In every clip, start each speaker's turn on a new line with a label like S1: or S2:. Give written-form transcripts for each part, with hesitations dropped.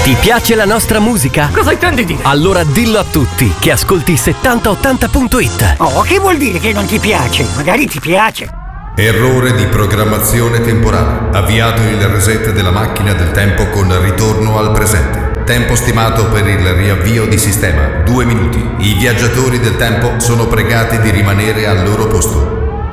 S1: Ti piace la nostra musica?
S2: Cosa intendi dire?
S1: Allora dillo a tutti che ascolti 7080.it.
S2: Oh, che vuol dire che non ti piace? Magari ti piace.
S3: Errore di programmazione temporale. Avviato il reset della macchina del tempo con ritorno al presente. Tempo stimato per il riavvio di sistema 2 minuti. I viaggiatori del tempo sono pregati di rimanere al loro posto.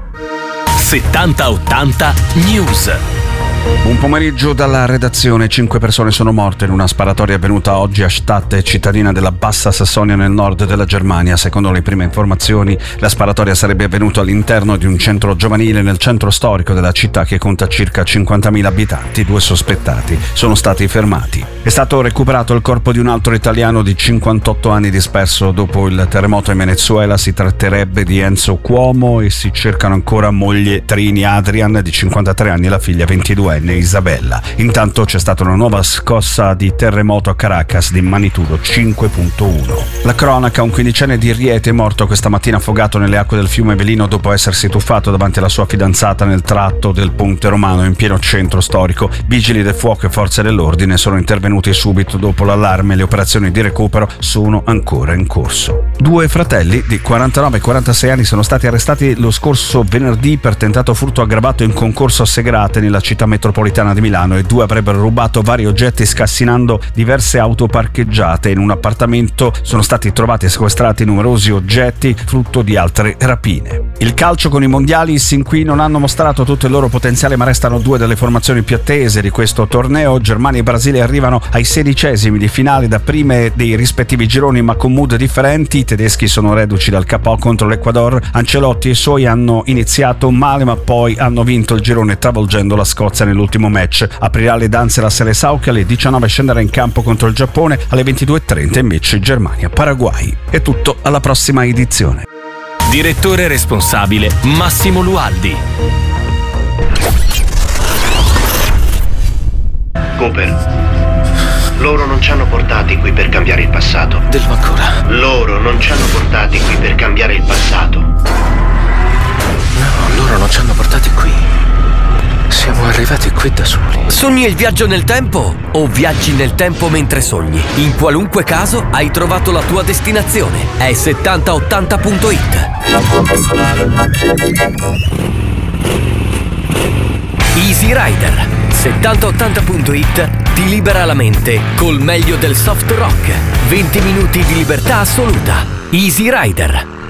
S1: 7080 News.
S4: Un pomeriggio dalla redazione. 5 persone sono morte in una sparatoria avvenuta oggi a Stade, cittadina della Bassa Sassonia nel nord della Germania. Secondo le prime informazioni, la sparatoria sarebbe avvenuta all'interno di un centro giovanile nel centro storico della città che conta circa 50.000 abitanti. 2 sospettati sono stati fermati. È stato recuperato il corpo di un altro italiano di 58 anni disperso dopo il terremoto in Venezuela. Si tratterebbe di Enzo Cuomo e si cercano ancora moglie Trini Adrian di 53 anni e la figlia 22 Isabella. Intanto c'è stata una nuova scossa di terremoto a Caracas di magnitudo 5.1. La cronaca: un quindicenne di Rieti è morto questa mattina affogato nelle acque del fiume Velino dopo essersi tuffato davanti alla sua fidanzata nel tratto del Ponte Romano in pieno centro storico. Vigili del fuoco e forze dell'ordine sono intervenuti subito dopo l'allarme. Le operazioni di recupero sono ancora in corso. 2 fratelli di 49 e 46 anni sono stati arrestati lo scorso venerdì per tentato furto aggravato in concorso a Segrate nella città metropolitana di Milano, e 2 avrebbero rubato vari oggetti scassinando diverse auto parcheggiate. In un appartamento sono stati trovati e sequestrati numerosi oggetti frutto di altre rapine. Il calcio: con i mondiali i sin qui non hanno mostrato tutto il loro potenziale, ma restano 2 delle formazioni più attese di questo torneo. Germania e Brasile arrivano ai 16esimi di finale da prime dei rispettivi gironi, ma con mood differenti. I tedeschi sono reduci dal KO contro l'Ecuador. Ancelotti e i suoi hanno iniziato male, ma poi hanno vinto il girone travolgendo la Scozia nell'ultimo match. Aprirà le danze la Sele Sauchi, alle 19 scenderà in campo contro il Giappone, alle 22:30 invece Germania-Paraguay. È tutto, alla prossima edizione.
S1: Direttore responsabile Massimo Lualdi.
S5: Cooper, loro non ci hanno portati qui per cambiare il passato.
S1: Dillo ancora.
S5: Loro non ci hanno portati qui per cambiare il passato.
S6: No, loro non ci hanno portati qui. Siamo arrivati qui da soli.
S1: Sogni il viaggio nel tempo o viaggi nel tempo mentre sogni? In qualunque caso hai trovato la tua destinazione. È 7080.it. Easy Rider. 7080.it ti libera la mente col meglio del soft rock. 20 minuti di libertà assoluta. Easy Rider.